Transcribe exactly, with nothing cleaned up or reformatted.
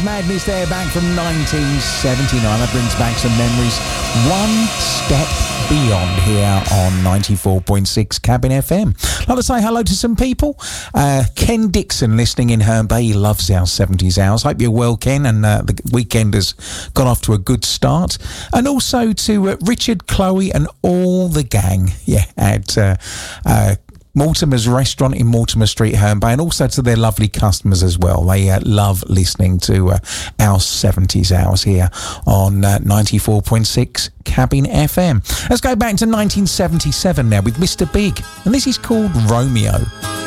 Madness there, back from nineteen seventy-nine. That brings back some memories. One step beyond here on ninety-four point six Cabin F M. I'd like to say hello to some people. Uh, Ken Dixon listening in Herne Bay. He loves our seventies hours. Hope you're well, Ken, and uh, the weekend has got off to a good start. And also to uh, Richard, Chloe and all the gang, yeah, at uh, uh, Mortimer's Restaurant in Mortimer Street, Herne Bay, and also to their lovely customers as well. They uh, love listening to uh, our seventies hours here on uh, ninety-four point six Cabin F M. Let's go back to nineteen seventy-seven now with Mister Big, and this is called Romeo.